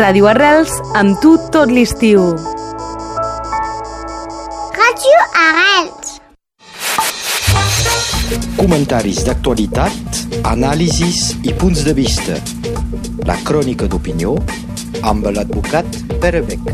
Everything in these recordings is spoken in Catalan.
Ràdio Arrels, amb tu tot l'estiu. Ràdio Arrels. Comentaris d'actualitat, anàlisis i punts de vista. La crònica d'opinió amb l'advocat Pere Beca.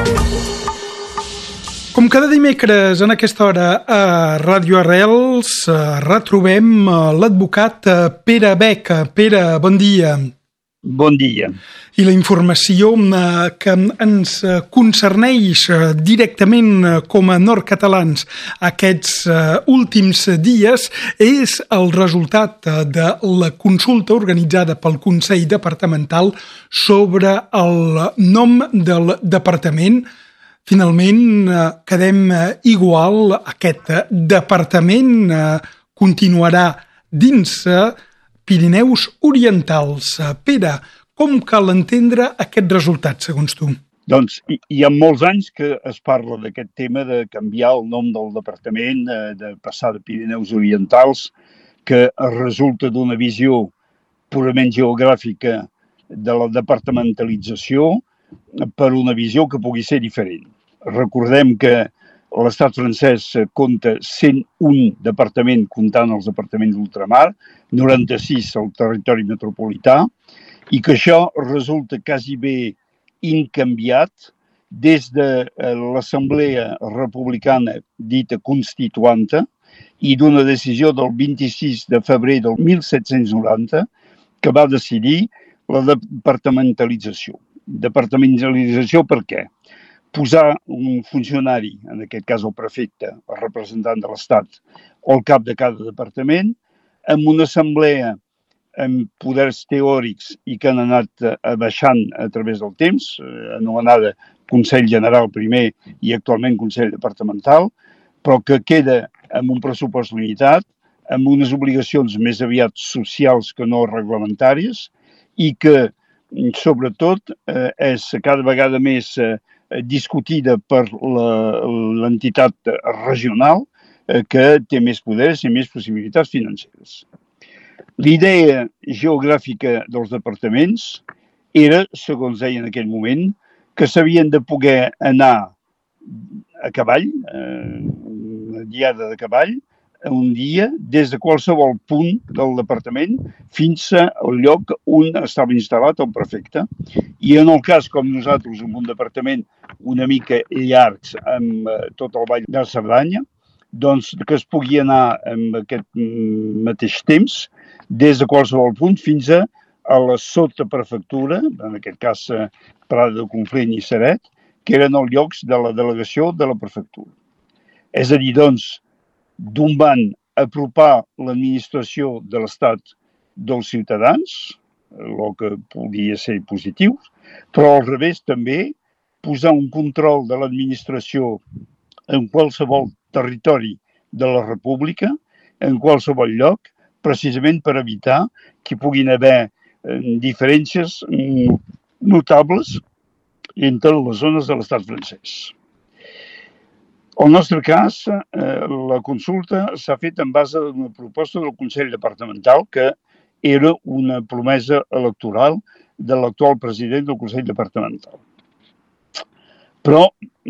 Com cada dimecres en aquesta hora a Ràdio Arrels retrobem l'advocat Pere Beca. Pere, bon dia. Bon dia. I la informació que ens concerneix directament com a nord-catalans aquests últims dies és el resultat de la consulta organitzada pel Consell Departamental sobre el nom del departament. Finalment quedem igual, aquest departament continuarà dins Pirineus Orientals. Pere, com cal entendre aquest resultat, segons tu? Doncs hi ha molts anys que es parla d'aquest tema de canviar el nom del departament, de passar de Pirineus Orientals, que resulta d'una visió purament geogràfica de la departamentalització per una visió que pugui ser diferent. Recordem que l'estat francès compta 101 departaments, comptant els departaments d'ultramar, 96 al territori metropolità, i que això resulta quasi bé incanviat des de l'Assemblea Republicana dita Constituanta i d'una decisió del 26 de febrer del 1790 que va decidir la departamentalització. Departamentalització per què? Posar un funcionari, en aquest cas el prefecte, el representant de l'Estat, o el cap de cada departament, amb una assemblea amb poders teòrics i que han anat baixant a través del temps, anomenada Consell General primer i actualment Consell Departamental, però que queda amb un pressupost limitat, amb unes obligacions més aviat socials que no reglamentàries i que, sobretot, és cada vegada més discutida per l'entitat regional que té més poders i més possibilitats financeres. L'idea geogràfica dels departaments era, segons deia en aquell moment, que s'havien de poder anar a cavall, una diada de cavall, un dia, des de qualsevol punt del departament fins al lloc on estava instal·lat el prefecte. I en el cas, com nosaltres, en un departament una mica llarg amb tot el Vall de Cerdanya, doncs que es pugui anar en aquest mateix temps des de qualsevol punt fins a la sotaprefectura, en aquest cas Prada de Conflent i Ceret, que eren els llocs de la delegació de la prefectura. És a dir, doncs, d'un ban apropar l'administració de l'Estat dels ciutadans, el que podia ser positiu, però al revés també posar un control de l'administració en qualsevol territori de la República, en qualsevol lloc, precisament per evitar que hi puguin haver diferències notables entre les zones de l'estat francès. En el nostre cas, la consulta s'ha fet en base a una proposta del Consell Departamental que era una promesa electoral de l'actual president del Consell Departamental. Però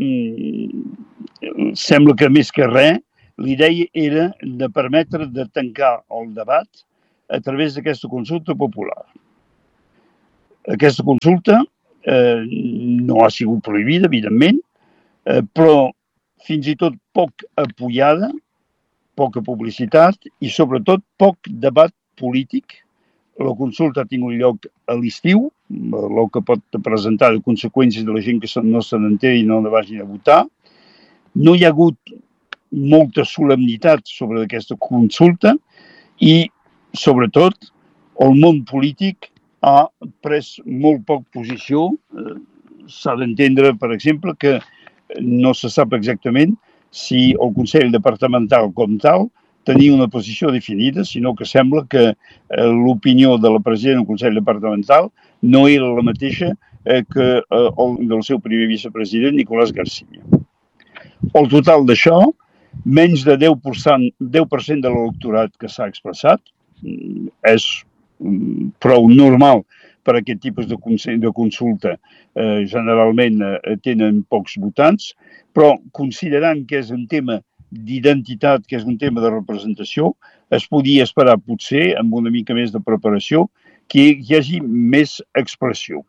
sembla que més que res, l'idea era de permetre de tancar el debat a través d'aquesta consulta popular. Aquesta consulta no ha sigut prohibida, evidentment, però fins i tot poc apoyada, poca publicitat i sobretot poc debat polític. La consulta ha tingut lloc a l'estiu, el que pot presentar de conseqüències de la gent que no se n'enteri i no vagin a votar. No hi ha hagut molta solemnitat sobre aquesta consulta i, sobretot, el món polític ha pres molt poc posició. S'ha d'entendre, per exemple, que no se sap exactament si el Consell Departamental com tal tenia una posició definida, sinó que sembla que l'opinió de la presidenta del Consell Departamental no era la mateixa que el del seu primer vicepresident, Nicolás García. El total d'això, menys de 10% de l'electorat que s'ha expressat, és prou normal per aquest tipus de consulta generalment tenen pocs votants, però considerant que és un tema d'identitat, que és un tema de representació, es podia esperar potser, amb una mica més de preparació, que hi hagi més expressió.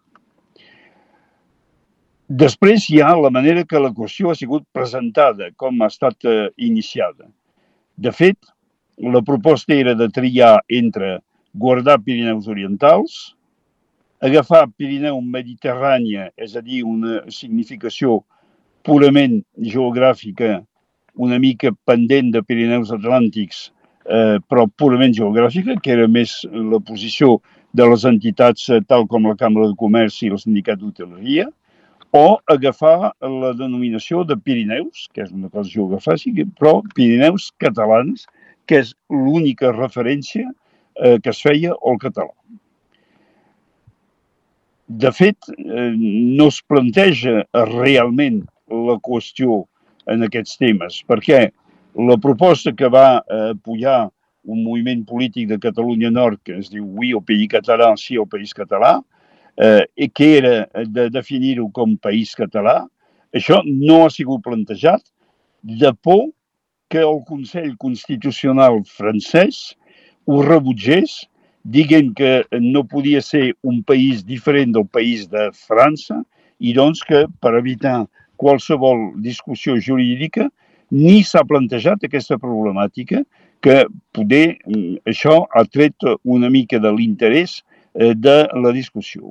Després hi ha la manera que la qüestió ha sigut presentada, com ha estat iniciada. De fet, la proposta era de triar entre guardar Pirineus Orientals, agafar Pirineu Mediterrània, és a dir, una significació purament geogràfica, una mica pendent de Pirineus Atlàntics, però purament geogràfica, que era més la posició de les entitats tal com la Cambra de Comerç i el Sindicat d'Hoteleria, o agafar la denominació de Pirineus, que és una cosa geogràfica, però Pirineus catalans, que és l'única referència que es feia al català. De fet, no es planteja realment la qüestió en aquests temes, perquè la proposta que va apoyar un moviment polític de Catalunya Nord, que es diu Oui au Pays Català, sí al País Català, que era de definir-ho com País Català, això no ha sigut plantejat de por que el Consell Constitucional francès ho rebutgés, dient que no podia ser un país diferent del país de França i doncs que per evitar qualsevol discussió jurídica ni s'ha plantejat aquesta problemàtica que poder això ha tret una mica de l'interès de la discussió.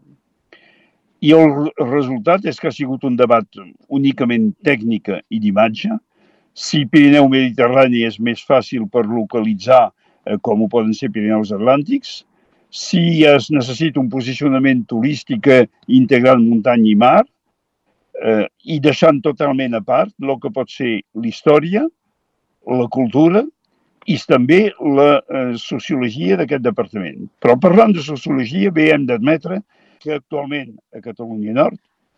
I el resultat és que ha sigut un debat únicament tècnica i d'imatge. Si Pirineu Mediterrani és més fàcil per localitzar com ho poden ser Pirineus Atlàntics, si es necessita un posicionament turístic integrant muntanya i mar, i deixant totalment a part el que pot ser la història, la cultura i també la sociologia d'aquest departament. Però parlant de sociologia, bé hem d'admetre que actualment a Catalunya Nord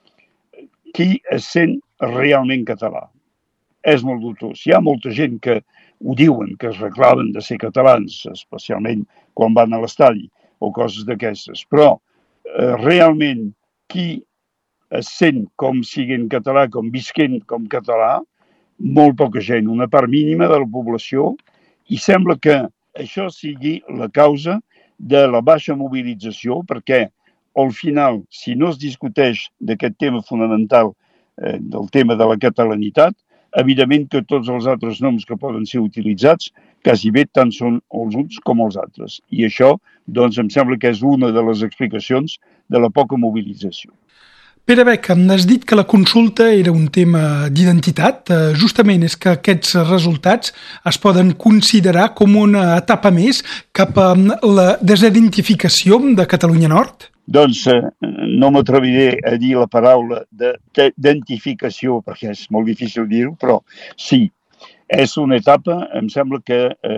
qui es sent realment català. És molt dubtós. Hi ha molta gent que ho diuen, que es reclamen de ser catalans, especialment quan van a l'estadi o coses d'aquestes, però realment qui es sent com siguent català, com visquent com català, molt poca gent, una part mínima de la població, i sembla que això sigui la causa de la baixa mobilització, perquè al final, si no es discuteix d'aquest tema fonamental, del tema de la catalanitat, evidentment que tots els altres noms que poden ser utilitzats quasi bé tant són els uns com els altres. I això, doncs, em sembla que és una de les explicacions de la poca mobilització. Pere Beck, has dit que la consulta era un tema d'identitat. Justament és que aquests resultats es poden considerar com una etapa més cap a la desidentificació de Catalunya Nord? Doncs no m'atreviré a dir la paraula d'identificació, perquè és molt difícil dir-ho, però sí, és una etapa, em sembla que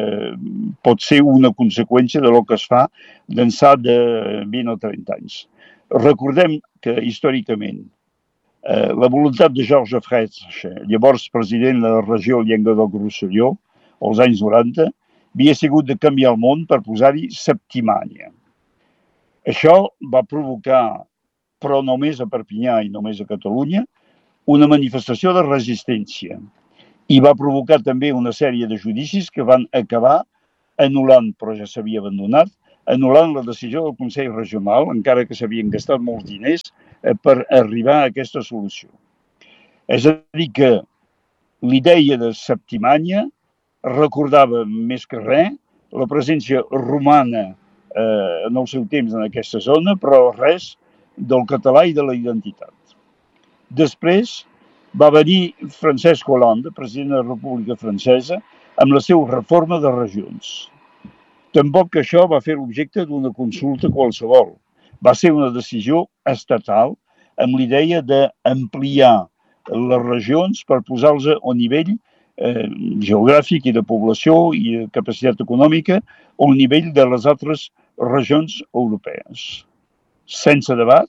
pot ser una conseqüència de lo que es fa d'ençà de 20 o 30 anys. Recordem que, històricament, la voluntat de Georges Frêche, llavors president de la regió Llenguadoc-Rosselló, als anys 90, havia sigut de canviar el món per posar-hi Septimània. Això va provocar, però només a Perpinyà i només a Catalunya, una manifestació de resistència i va provocar també una sèrie de judicis que van acabar anul·lant, però ja s'havia abandonat, anul·lant la decisió del Consell Regional, encara que s'havien gastat molts diners per arribar a aquesta solució. És a dir que l'idea de Septimània recordava més que res la presència romana en el seu temps en aquesta zona, però res del català i de la identitat. Després va venir Francesc Hollande, president de la República Francesa, amb la seva reforma de regions. Tampoc això va fer l'objecte d'una consulta qualsevol. Va ser una decisió estatal amb l'idea d'ampliar les regions per posar-los a nivell geogràfic i de població i de capacitat econòmica al nivell de les altres regions europees. Sense debat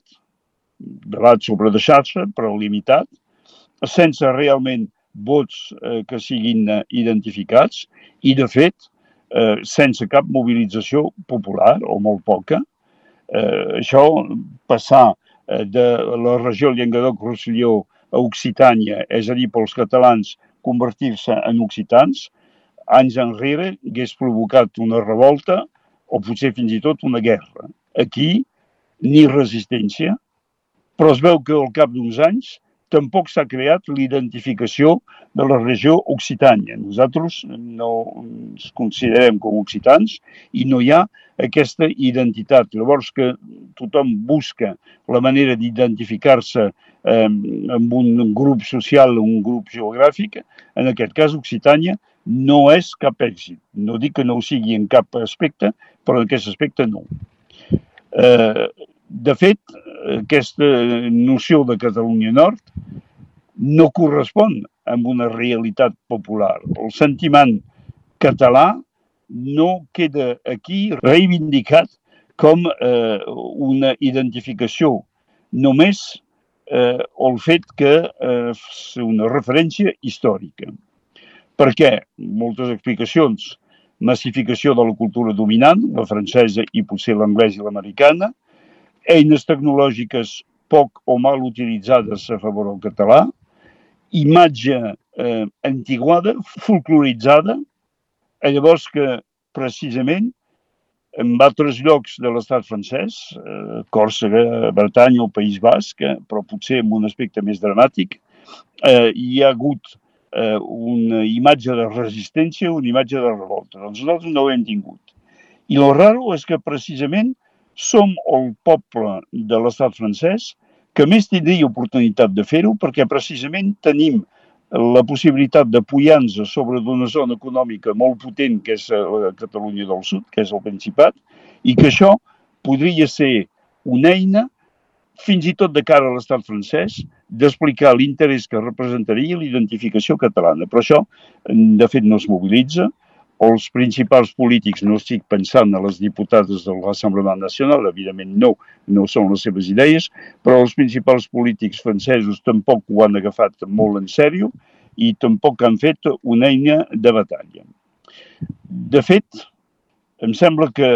sobre de xarxa, però limitat, sense realment vots que siguin identificats i, de fet, sense cap mobilització popular, o molt poca, Això, passar de la regió Llenguadoc-Rosselló a Occitània, és a dir, pels catalans convertir-se en occitans, anys enrere hagués provocat una revolta o potser fins i tot una guerra. Aquí, ni resistència, però es veu que al cap d'uns anys tampoc s'ha creat l'identificació de la regió Occitània. Nosaltres no ens considerem com occitans i no hi ha aquesta identitat. Llavors que tothom busca la manera d'identificar-se amb un grup social, un grup geogràfic, en aquest cas Occitània no és cap èxit. No dic que no ho sigui en cap aspecte, però en aquest aspecte no. De fet, aquesta noció de Catalunya Nord no correspon amb una realitat popular. El sentiment català no queda aquí reivindicat com una identificació, només el fet que és una referència històrica. Per què? Moltes explicacions. Massificació de la cultura dominant, la francesa i potser l'anglesa i l'americana, eines tecnològiques poc o mal utilitzades a favor del català, imatge antiguada, folcloritzada, llavors que precisament en altres llocs de l'estat francès, Còrsega, Bretanya o País Basc, però potser amb un aspecte més dramàtic, hi ha hagut una imatge de resistència, una imatge de revolta. Doncs nosaltres no ho hem tingut. I el raro és que precisament som el poble de l'estat francès que més tindria oportunitat de fer-ho perquè precisament tenim la possibilitat d'apoyar-nos sobre d'una zona econòmica molt potent que és la Catalunya del Sud, que és el Principat, i que això podria ser una eina fins i tot de cara a l'estat francès, d'explicar l'interès que representaria l'identificació catalana. Però això, de fet, no es mobilitza. Els principals polítics, no estic pensant a les diputades de l'Assemblea Nacional, evidentment no són les seves idees, però els principals polítics francesos tampoc ho han agafat molt en sèrio i tampoc han fet una eina de batalla. De fet, em sembla que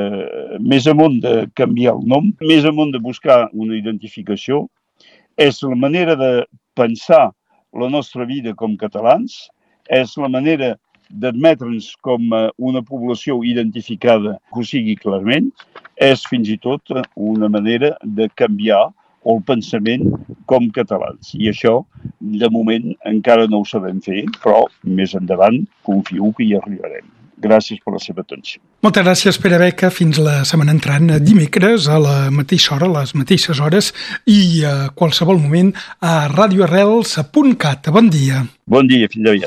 més amunt de canviar el nom, més amunt de buscar una identificació, és la manera de pensar la nostra vida com catalans, és la manera d'admetre'ns com una població identificada que ho sigui clarament, és fins i tot una manera de canviar el pensament com catalans. I això, de moment, encara no ho sabem fer, però més endavant confio que hi arribarem. Gràcies per la seva atenció. Moltes gràcies, Pere Beca. Fins la setmana entrant, dimecres, a la mateixa hora, a les mateixes hores, i a qualsevol moment a radioarrels.cat. Bon dia. Bon dia, fins aviat.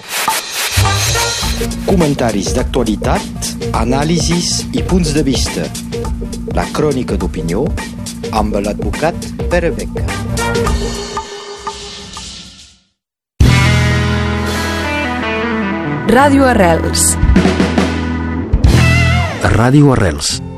Comentaris d'actualitat, anàlisis i punts de vista. La crònica d'opinió amb l'advocat Pere Beca. Ràdio Arrels. Ràdio Arrels.